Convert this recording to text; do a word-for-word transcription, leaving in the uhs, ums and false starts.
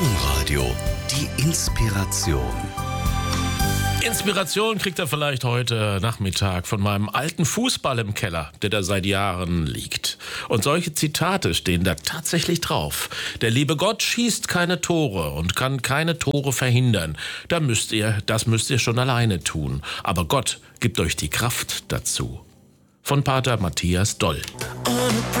Domradio, die Inspiration. Inspiration kriegt er vielleicht heute Nachmittag von meinem alten Fußball im Keller, der da seit Jahren liegt. Und solche Zitate stehen da tatsächlich drauf. Der liebe Gott schießt keine Tore und kann keine Tore verhindern. Da müsst ihr, das müsst ihr schon alleine tun. Aber Gott gibt euch die Kraft dazu. Von Pater Matthias Doll.